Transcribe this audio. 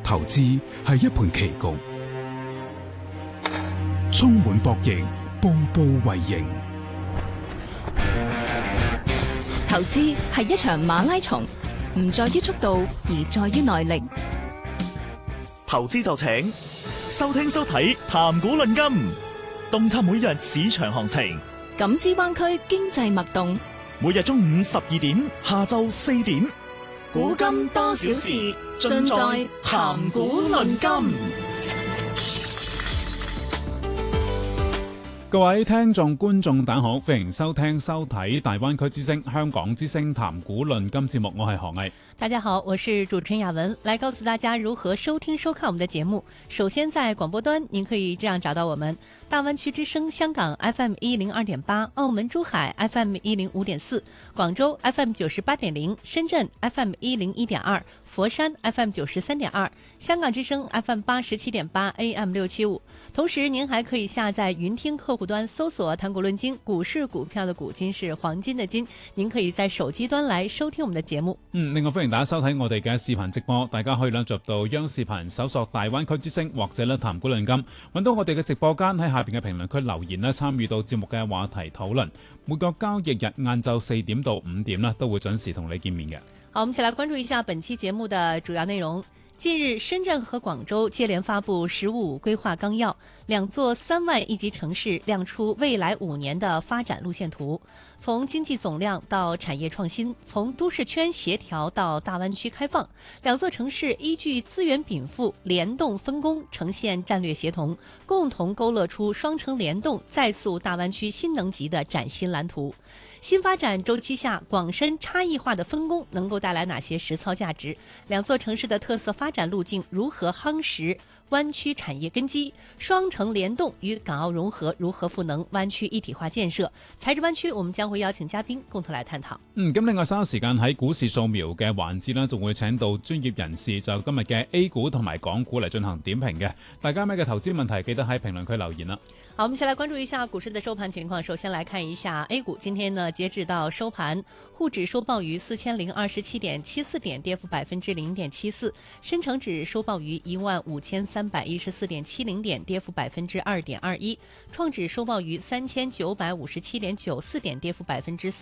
投資係一盤棋局，充滿博弈，步步為營。 投資係一場馬拉松，唔在於速度，而在於耐力。 投資就請收聽收睇談股論金，洞察每日市場行情， 感知灣區經濟脈動。 每日中午12點，下晝4點， 古今多少事，盡在談股論金。 各位聽眾觀眾大家好，歡迎收聽收睇大灣區之聲香港之聲談股論金節目，我係何毅。 大家好，我是主持人雅文，來告訴大家如何收聽收看我們的節目。首先在廣播端您可以這樣找到我們：大灣區之聲香港 FM 102.8，澳門珠海 FM 105.4，廣州 FM 98.0，深圳 FM 101.2，佛山 FM 93.2，香港之聲 FM 87.8 AM 675。同時您還可以下載雲聽客戶端搜索談股論金，股市股票的股，金是黃金的金，您可以在手機端來收聽我們的節目。 另外歡迎大家收睇我哋嘅視頻直播，大家可以進入到央視頻搜索大灣區之聲或者談股論金，揾到我哋嘅直播間，喺下邊嘅評論區留言啦，參與到節目嘅話題討論。每個交易日晏晝4點到5點啦，都會準時同你見面嘅。 好，我們一起來關注一下本期節目的主要內容。近日，深圳和廣州接連發布“十五”規劃綱要，兩座3萬億級城市亮出未來5年的發展路線圖。從經濟總量到產業創新，從都市圈協調到大灣區開放，兩座城市依據資源稟賦、聯動分工，呈現戰略協同，共同勾勒出雙城聯動、再塑大灣區新能級的嶄新藍圖。新發展週期下，廣深差異化的分工能夠帶來哪些實操價值？兩座城市的特色發展路徑如何夯實灣區產業根基？雙城聯動與港澳融合如何賦能灣區一體化建設？財智灣區，我們將會邀請嘉賓共同來探討。 咁另外稍後時間喺股市掃描嘅環節呢，仲會請到專業人士就今日嘅 A 股同埋港股嚟進行點評嘅。大家咩嘅投資問題記得喺評論區留言啦。 好，我們先來關注一下股市的收盤情況。首先來看一下 A 股，今天呢截至到收盤，滬指收報於4027.74點，跌幅0.74%；深成指收報於15314.70點，跌幅2.21%；創指收報於3957.94點，跌幅4%。